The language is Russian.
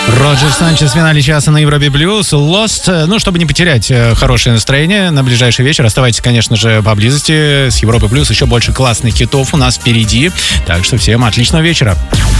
Роджер Санчес в финале часа на Европе Плюс. Lost. Ну, чтобы не потерять хорошее настроение на ближайший вечер, оставайтесь, конечно же, поблизости. С Европы Плюс еще больше классных хитов у нас впереди. Так что всем отличного вечера.